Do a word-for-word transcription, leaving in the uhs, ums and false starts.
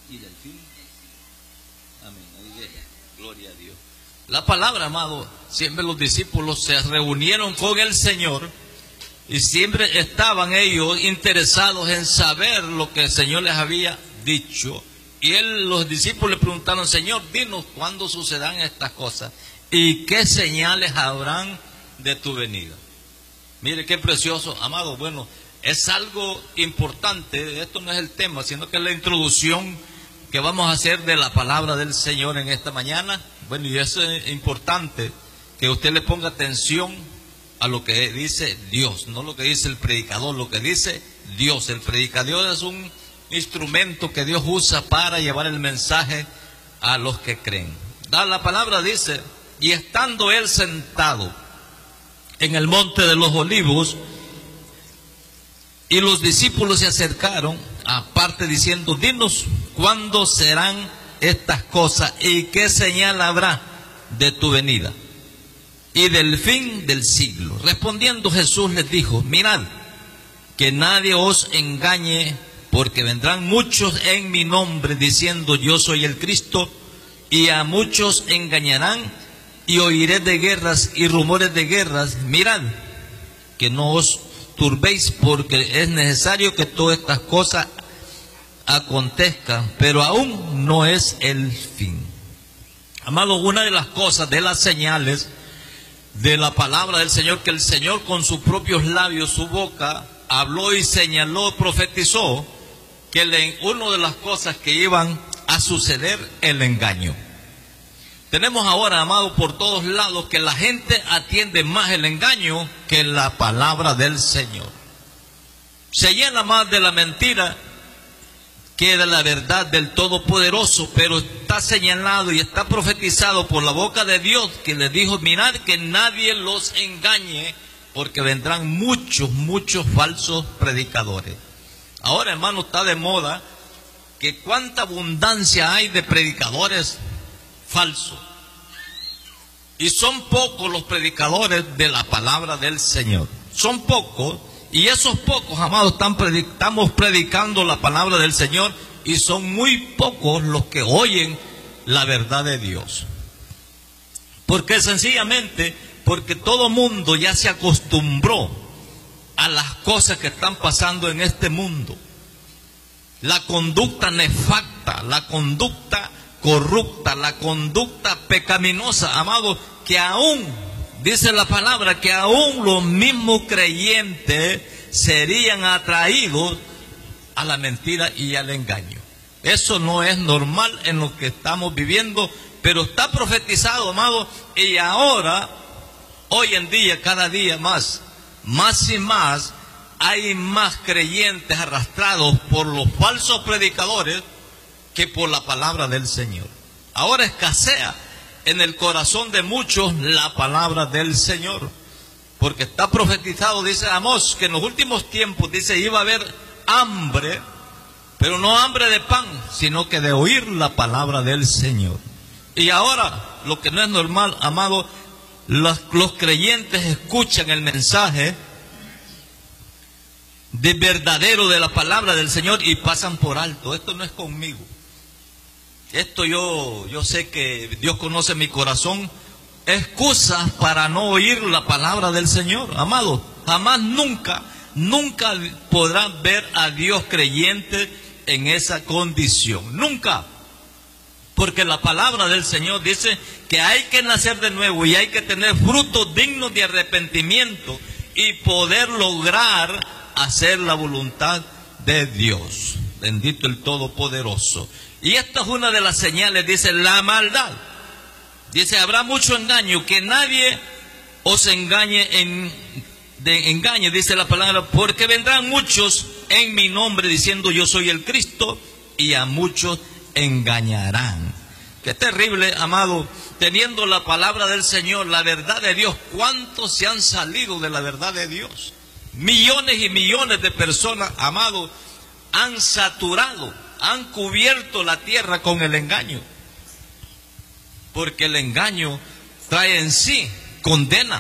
y del fin. Amén. Ahí deja. Gloria a Dios. La palabra, amado, siempre los discípulos se reunieron con el Señor y siempre estaban ellos interesados en saber lo que el Señor les había dicho. Y él, los discípulos le preguntaron: Señor, dinos cuándo sucedan estas cosas y qué señales habrán de tu venida. Mire qué precioso, amado. Bueno, es algo importante. Esto no es el tema, sino que es la introducción que vamos a hacer de la palabra del Señor en esta mañana. Bueno, y eso es importante, que usted le ponga atención a lo que dice Dios, no lo que dice el predicador, lo que dice Dios. El predicador es un instrumento que Dios usa para llevar el mensaje a los que creen. La palabra dice: y estando él sentado en el monte de los olivos, y los discípulos se acercaron aparte diciendo: dinos cuándo serán estas cosas y qué señal habrá de tu venida y del fin del siglo. Respondiendo Jesús les dijo: mirad que nadie os engañe, porque vendrán muchos en mi nombre diciendo: yo soy el Cristo, y a muchos engañarán, y oiréis de guerras y rumores de guerras. Mirad que no os turbéis, porque es necesario que todas estas cosas acontezcan, pero aún no es el fin. Amado, una de las cosas, de las señales de la palabra del Señor, que el Señor con sus propios labios, su boca, habló y señaló, profetizó, que le, una de las cosas que iban a suceder, el engaño. Tenemos ahora, amado, por todos lados que la gente atiende más el engaño que la palabra del Señor. Se llena más de la mentira que de la verdad del Todopoderoso, pero está señalado y está profetizado por la boca de Dios, que les dijo: mirad que nadie los engañe, porque vendrán muchos, muchos falsos predicadores. Ahora, hermano, está de moda que cuánta abundancia hay de predicadores falsos. Y son pocos los predicadores de la palabra del Señor. Son pocos. Y esos pocos, amados, están predic estamos predicando la palabra del Señor, y son muy pocos los que oyen la verdad de Dios. Porque sencillamente, porque todo mundo ya se acostumbró a las cosas que están pasando en este mundo. La conducta nefasta, la conducta corrupta, la conducta pecaminosa, amado, que aún, dice la palabra, que aún los mismos creyentes serían atraídos a la mentira y al engaño. Eso no es normal en lo que estamos viviendo, pero está profetizado, amado, y ahora, hoy en día, cada día más, más y más, hay más creyentes arrastrados por los falsos predicadores que por la palabra del Señor. Ahora escasea en el corazón de muchos la palabra del Señor, porque está profetizado, dice Amós, que en los últimos tiempos, dice, iba a haber hambre, pero no hambre de pan, sino que de oír la palabra del Señor. Y ahora, lo que no es normal, amado, los, los creyentes escuchan el mensaje de verdadero de la palabra del Señor y pasan por alto. Esto no es conmigo. Esto yo, yo sé que Dios conoce mi corazón. Excusas para no oír la palabra del Señor, amado. Jamás, nunca, nunca podrán ver a Dios creyente en esa condición. Nunca. Porque la palabra del Señor dice que hay que nacer de nuevo y hay que tener frutos dignos de arrepentimiento y poder lograr hacer la voluntad de Dios. Bendito el Todopoderoso. Y esta es una de las señales, dice, la maldad. Dice, habrá mucho engaño, que nadie os engañe en, de engañe, dice la palabra, porque vendrán muchos en mi nombre diciendo yo soy el Cristo, y a muchos engañarán. Qué terrible, amado, teniendo la palabra del Señor, la verdad de Dios. ¿Cuántos se han salido de la verdad de Dios? Millones y millones de personas, amado, han saturado, han cubierto la tierra con el engaño. Porque el engaño trae en sí condena.